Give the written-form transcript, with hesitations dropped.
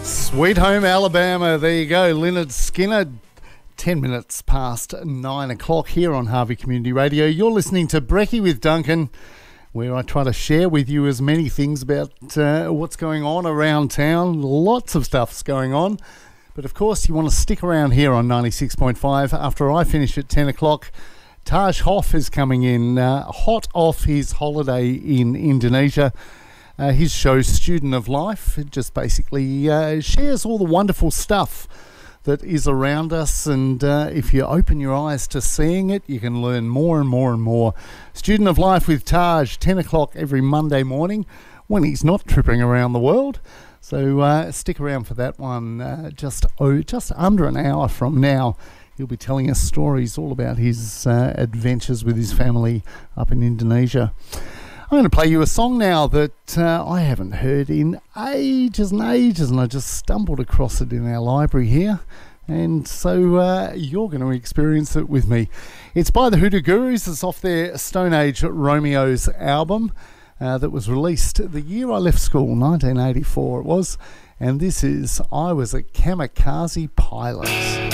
Sweet Home Alabama, there you go, Lynyrd Skynyrd. 10 minutes past 9 o'clock here on Harvey Community Radio. You're listening to Brekkie with Duncan, where I try to share with you as many things about what's going on around town. Lots of stuff's going on. But of course, you want to stick around here on 96.5. After I finish at 10 o'clock, Taj Hoff is coming in, hot off his holiday in Indonesia. His show, Student of Life, it just basically shares all the wonderful stuff that is around us, and if you open your eyes to seeing it, you can learn more and more and more. Student of Life with Taj, 10 o'clock every Monday morning when he's not tripping around the world. So stick around for that one. Just under an hour from now, he'll be telling us stories all about his adventures with his family up in Indonesia. I'm going to play you a song now that I haven't heard in ages and ages, and I just stumbled across it in our library here, and so you're going to experience it with me. It's by the Hoodoo Gurus. It's off their Stone Age Romeos album that was released the year I left school, 1984 it was, and this is I Was a Kamikaze Pilot.